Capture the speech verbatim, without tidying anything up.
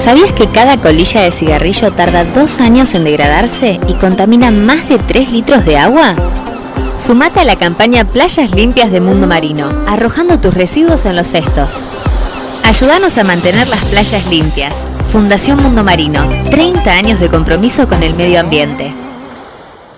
¿Sabías que cada colilla de cigarrillo tarda dos años en degradarse y contamina más de tres litros de agua? Sumate a la campaña Playas Limpias de Mundo Marino, arrojando tus residuos en los cestos. Ayúdanos a mantener las playas limpias. Fundación Mundo Marino, treinta años de compromiso con el medio ambiente.